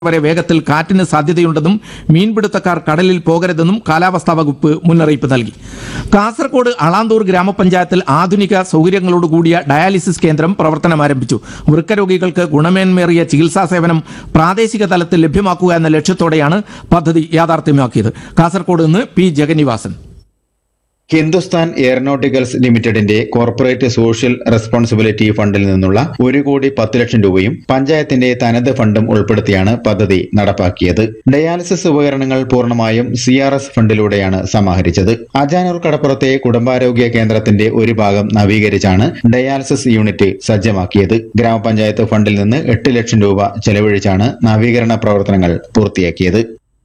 വരെ വേഗത്തിൽ കാറ്റിന് സാധ്യതയുണ്ടെന്നും മീൻപിടുത്തക്കാർ കടലിൽ പോകരുതെന്നും കാലാവസ്ഥാ വകുപ്പ് മുന്നറിയിപ്പ് നൽകി. കാസർഗോഡ് അളാന്തൂർ ഗ്രാമപഞ്ചായത്തിൽ ആധുനിക സൗകര്യങ്ങളോടുകൂടിയ ഡയാലിസിസ് കേന്ദ്രം പ്രവർത്തനം ആരംഭിച്ചു. വൃക്കരോഗികൾക്ക് ഗുണമേന്മേറിയ ചികിത്സാ സേവനം പ്രാദേശിക തലത്തിൽ ലഭ്യമാക്കുക എന്ന ലക്ഷ്യത്തോടെയാണ് പദ്ധതി യാഥാർത്ഥ്യമാക്കിയത്. കാസർഗോഡ് നിന്ന് പി ജഗന്നിവാസൻ. ഹിന്ദുസ്ഥാൻ എയറോനോട്ടിക്കൽസ് ലിമിറ്റഡിന്റെ കോർപ്പറേറ്റ് സോഷ്യൽ റെസ്പോൺസിബിലിറ്റി ഫണ്ടിൽ നിന്നുള്ള 1,10,00,000 രൂപയും പഞ്ചായത്തിന്റെ തനത് ഫണ്ടും ഉൾപ്പെടുത്തിയാണ് പദ്ധതി നടപ്പാക്കിയത്. ഡയാലിസിസ് ഉപകരണങ്ങൾ പൂർണ്ണമായും CRS ഫണ്ടിലൂടെയാണ് സമാഹരിച്ചത്. അജാനൂർ കടപ്പുറത്തെ കുടുംബാരോഗ്യ കേന്ദ്രത്തിന്റെ ഒരു ഭാഗം നവീകരിച്ചാണ് ഡയാലിസിസ് യൂണിറ്റ് സജ്ജമാക്കിയത്. ഗ്രാമപഞ്ചായത്ത് ഫണ്ടിൽ നിന്ന് 8 ലക്ഷം രൂപ ചെലവഴിച്ചാണ് നവീകരണ പ്രവർത്തനങ്ങൾ പൂർത്തിയാക്കിയത്.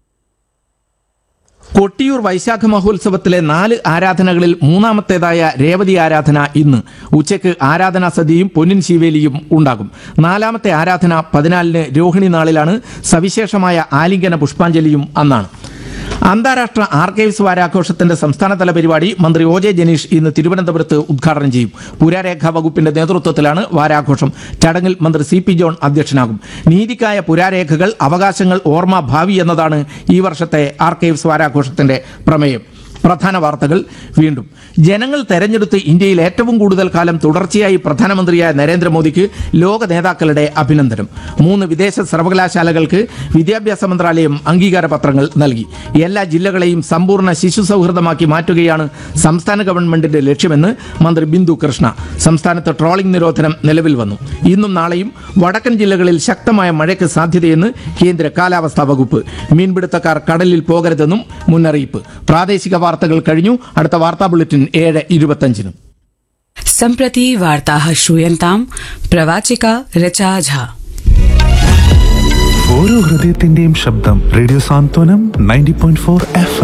കൊട്ടിയൂർ വൈശാഖ മഹോത്സവത്തിലെ 4 ആരാധനകളിൽ മൂന്നാമത്തേതായ രേവതി ആരാധന ഇന്ന് ഉച്ചയ്ക്ക് ആരാധനാ സദ്യയും പൊന്നിൻ ശീവേലിയും ഉണ്ടാകും. 4ാമത്തെ ആരാധന 14-ന് രോഹിണി നാളിലാണ്. സവിശേഷമായ ആലിംഗന പുഷ്പാഞ്ജലിയും അന്നാണ്. അന്താരാഷ്ട്ര ആർക്കൈവ്സ് വാരാഘോഷത്തിന്റെ സംസ്ഥാനതല പരിപാടി മന്ത്രി OJ ജനീഷ് ഇന്ന് തിരുവനന്തപുരത്ത് ഉദ്ഘാടനം ചെയ്യും. പുരാരേഖാ വകുപ്പിന്റെ നേതൃത്വത്തിലാണ് വാരാഘോഷം. ചടങ്ങിൽ മന്ത്രി CP ജോൺ അധ്യക്ഷനാകും. നീതിക്കായ പുരാരേഖകൾ, അവകാശങ്ങൾ, ഓർമ്മ, ഭാവി എന്നതാണ് ഈ വർഷത്തെ ആർക്കൈവ്സ് വാരാഘോഷത്തിന്റെ പ്രമേയം. പ്രധാന വാർത്തകൾ വീണ്ടും. ജനങ്ങൾ തെരഞ്ഞെടുത്ത് ഇന്ത്യയിൽ ഏറ്റവും കൂടുതൽ കാലം തുടർച്ചയായി പ്രധാനമന്ത്രിയായ നരേന്ദ്രമോദിക്ക് ലോക നേതാക്കളുടെ അഭിനന്ദനം. 3 വിദേശ സർവകലാശാലകൾക്ക് വിദ്യാഭ്യാസ മന്ത്രാലയം അംഗീകാര പത്രങ്ങൾ നൽകി. എല്ലാ ജില്ലകളെയും സമ്പൂർണ്ണ ശിശു സൗഹൃദമാക്കി മാറ്റുകയാണ് സംസ്ഥാന ഗവൺമെന്റിന്റെ ലക്ഷ്യമെന്ന് മന്ത്രി ബിന്ദു കൃഷ്ണ. സംസ്ഥാനത്ത് ട്രോളിംഗ് നിരോധനം നിലവിൽ വന്നു. ഇന്നും നാളെയും വടക്കൻ ജില്ലകളിൽ ശക്തമായ മഴയ്ക്ക് സാധ്യതയെന്ന് കേന്ദ്ര കാലാവസ്ഥാ വകുപ്പ്. മീൻപിടുത്തക്കാർ കടലിൽ പോകരുതെന്നും മുന്നറിയിപ്പ്. പ്രാദേശിക വാർത്തകൾ കഴിഞ്ഞു. അടുത്ത വാർത്താ ബുള്ളറ്റിൻ 7:25. सम्प्रति वार्ताः श्रूयन्ताम् प्रवाचिका ऋचा झा. ഓരോ ഹൃദയത്തിന്റെയും ശബ്ദം റേഡിയോ സാന്ത്വനം 90.4 FM.